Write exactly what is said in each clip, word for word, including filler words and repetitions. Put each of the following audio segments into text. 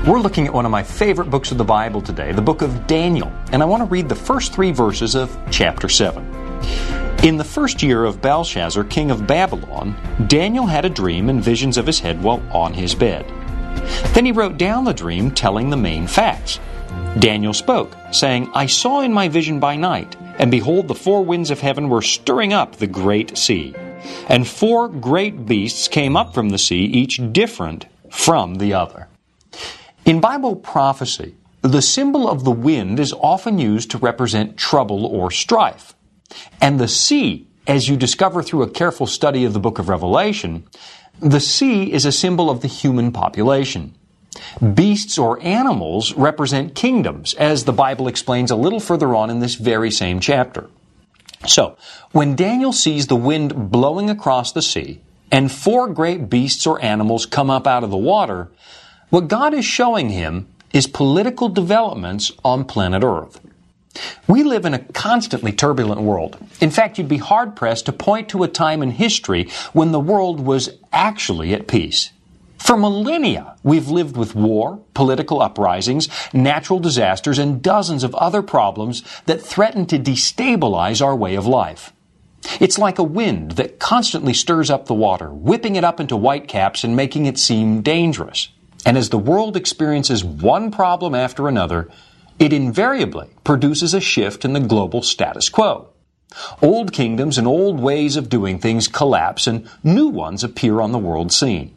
We're looking at one of my favorite books of the Bible today, the book of Daniel, and I want to read the first three verses of chapter seven. In the first year of Belshazzar, king of Babylon, Daniel had a dream and visions of his head while on his bed. Then he wrote down the dream, telling the main facts. Daniel spoke, saying, I saw in my vision by night, and behold, the four winds of heaven were stirring up the great sea. And four great beasts came up from the sea, each different from the other. In Bible prophecy, the symbol of the wind is often used to represent trouble or strife. And the sea, as you discover through a careful study of the book of Revelation, the sea is a symbol of the human population. Beasts or animals represent kingdoms, as the Bible explains a little further on in this very same chapter. So, when Daniel sees the wind blowing across the sea, and four great beasts or animals come up out of the water, what God is showing him is political developments on planet Earth. We live in a constantly turbulent world. In fact, you'd be hard-pressed to point to a time in history when the world was actually at peace. For millennia, we've lived with war, political uprisings, natural disasters, and dozens of other problems that threaten to destabilize our way of life. It's like a wind that constantly stirs up the water, whipping it up into whitecaps and making it seem dangerous. And as the world experiences one problem after another, it invariably produces a shift in the global status quo. Old kingdoms and old ways of doing things collapse and new ones appear on the world scene.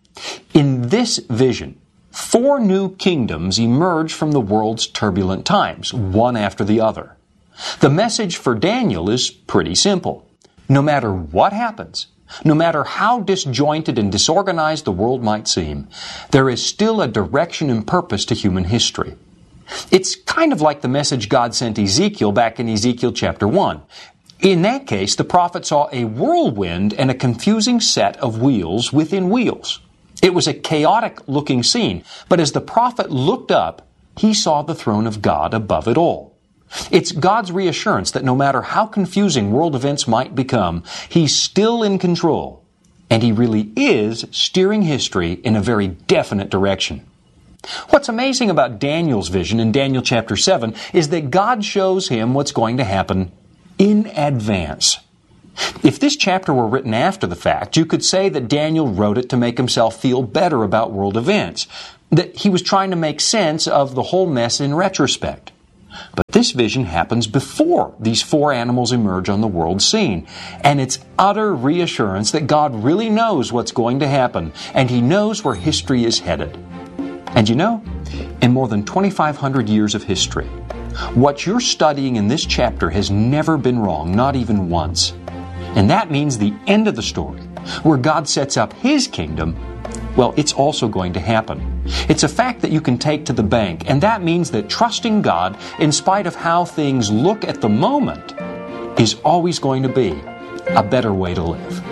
In this vision, four new kingdoms emerge from the world's turbulent times, one after the other. The message for Daniel is pretty simple. No matter what happens, no matter how disjointed and disorganized the world might seem, there is still a direction and purpose to human history. It's kind of like the message God sent Ezekiel back in Ezekiel chapter one. In that case, the prophet saw a whirlwind and a confusing set of wheels within wheels. It was a chaotic-looking scene, but as the prophet looked up, he saw the throne of God above it all. It's God's reassurance that no matter how confusing world events might become, He's still in control, and He really is steering history in a very definite direction. What's amazing about Daniel's vision in Daniel chapter seven is that God shows him what's going to happen in advance. If this chapter were written after the fact, you could say that Daniel wrote it to make himself feel better about world events, that he was trying to make sense of the whole mess in retrospect. But this vision happens before these four animals emerge on the world scene, and it's utter reassurance that God really knows what's going to happen, and He knows where history is headed. And you know, in more than twenty-five hundred years of history, what you're studying in this chapter has never been wrong, not even once. And that means the end of the story, where God sets up His kingdom, well, it's also going to happen. It's a fact that you can take to the bank, and that means that trusting God, in spite of how things look at the moment, is always going to be a better way to live.